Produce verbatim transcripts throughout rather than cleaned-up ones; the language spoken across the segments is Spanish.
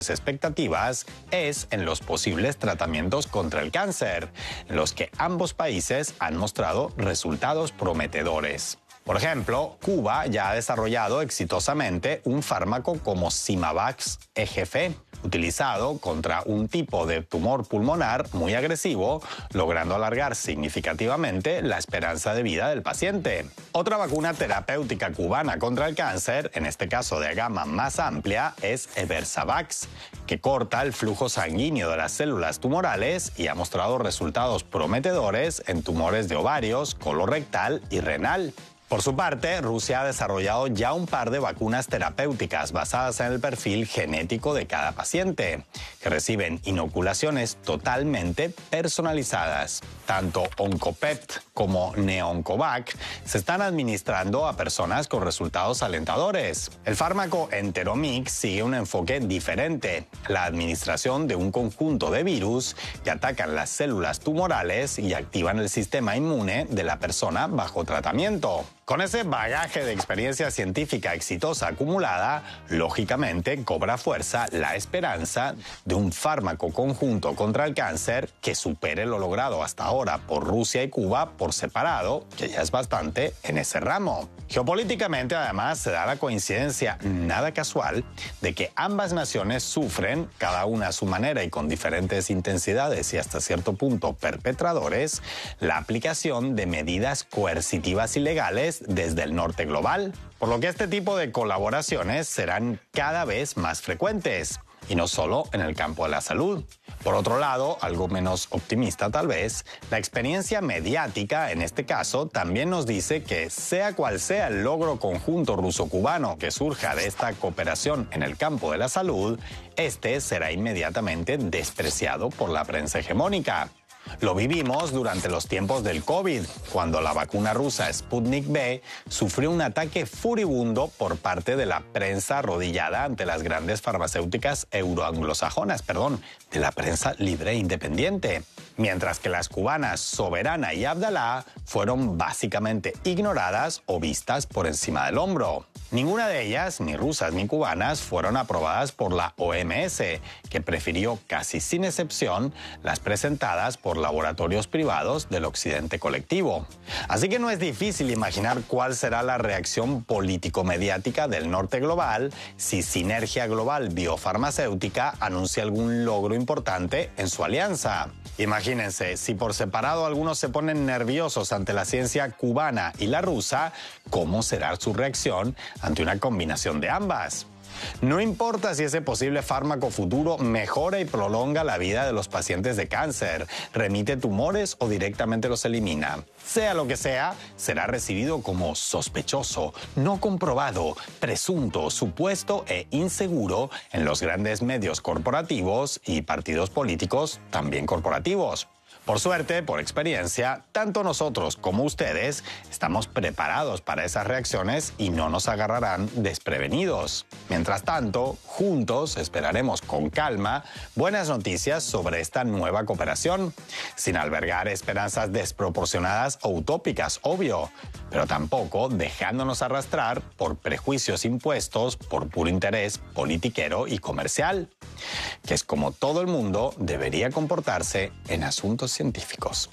expectativas es en los posibles tratamientos contra el cáncer, en los que ambos países han mostrado resultados prometedores. Por ejemplo, Cuba ya ha desarrollado exitosamente un fármaco como Symavax E G F, utilizado contra un tipo de tumor pulmonar muy agresivo, logrando alargar significativamente la esperanza de vida del paciente. Otra vacuna terapéutica cubana contra el cáncer, en este caso de gama más amplia, es Eversavax, que corta el flujo sanguíneo de las células tumorales y ha mostrado resultados prometedores en tumores de ovarios, colorectal y renal. Por su parte, Rusia ha desarrollado ya un par de vacunas terapéuticas basadas en el perfil genético de cada paciente, que reciben inoculaciones totalmente personalizadas. Tanto Oncopept como Neoncovac se están administrando a personas con resultados alentadores. El fármaco Enteromix sigue un enfoque diferente, la administración de un conjunto de virus que atacan las células tumorales y activan el sistema inmune de la persona bajo tratamiento. Con ese bagaje de experiencia científica exitosa acumulada, lógicamente cobra fuerza la esperanza de un fármaco conjunto contra el cáncer que supere lo logrado hasta ahora por Rusia y Cuba por separado, que ya es bastante en ese ramo. Geopolíticamente, además, se da la coincidencia nada casual de que ambas naciones sufren, cada una a su manera y con diferentes intensidades y hasta cierto punto perpetradores, la aplicación de medidas coercitivas ilegales desde el norte global, por lo que este tipo de colaboraciones serán cada vez más frecuentes, y no solo en el campo de la salud. Por otro lado, algo menos optimista tal vez, la experiencia mediática en este caso también nos dice que sea cual sea el logro conjunto ruso-cubano que surja de esta cooperación en el campo de la salud, este será inmediatamente despreciado por la prensa hegemónica. Lo vivimos durante los tiempos del COVID, cuando la vacuna rusa Sputnik V sufrió un ataque furibundo por parte de la prensa arrodillada ante las grandes farmacéuticas euroanglosajonas, perdón, de la prensa libre e independiente. Mientras que las cubanas Soberana y Abdalá fueron básicamente ignoradas o vistas por encima del hombro. Ninguna de ellas, ni rusas ni cubanas, fueron aprobadas por la O M S, que prefirió casi sin excepción las presentadas por laboratorios privados del occidente colectivo. Así que no es difícil imaginar cuál será la reacción político-mediática del norte global si Sinergia Global Biofarmacéutica anuncia algún logro importante en su alianza. Imagínense, si por separado algunos se ponen nerviosos ante la ciencia cubana y la rusa, ¿cómo será su reacción ante una combinación de ambas? No importa si ese posible fármaco futuro mejora y prolonga la vida de los pacientes de cáncer, remite tumores o directamente los elimina. Sea lo que sea, será recibido como sospechoso, no comprobado, presunto, supuesto e inseguro en los grandes medios corporativos y partidos políticos también corporativos. Por suerte, por experiencia, tanto nosotros como ustedes estamos preparados para esas reacciones y no nos agarrarán desprevenidos. Mientras tanto, juntos esperaremos con calma buenas noticias sobre esta nueva cooperación, sin albergar esperanzas desproporcionadas o utópicas, obvio, pero tampoco dejándonos arrastrar por prejuicios impuestos por puro interés politiquero y comercial, que es como todo el mundo debería comportarse en asuntos científicos.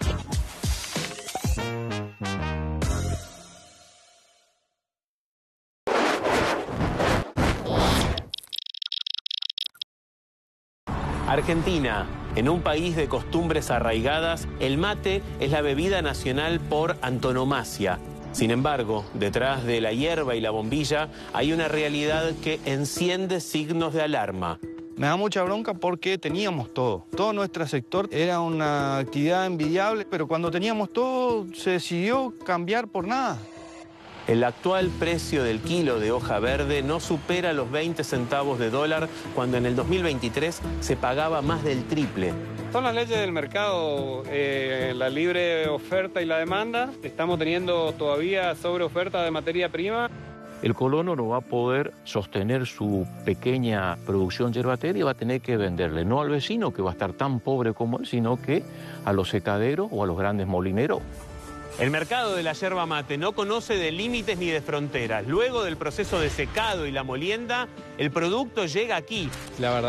Argentina, en un país de costumbres arraigadas, el mate es la bebida nacional por antonomasia. Sin embargo, detrás de la hierba y la bombilla hay una realidad que enciende signos de alarma. Me da mucha bronca porque teníamos todo. Todo nuestro sector era una actividad envidiable, pero cuando teníamos todo se decidió cambiar por nada. El actual precio del kilo de hoja verde no supera los veinte centavos de dólar, cuando en el dos mil veintitrés se pagaba más del triple. Son las leyes del mercado, eh, la libre oferta y la demanda. Estamos teniendo todavía sobreoferta de materia prima. El colono no va a poder sostener su pequeña producción yerbatera y va a tener que venderle no al vecino, que va a estar tan pobre como él, sino que a los secaderos o a los grandes molineros. El mercado de la yerba mate no conoce de límites ni de fronteras. Luego del proceso de secado y la molienda, el producto llega aquí. La verdad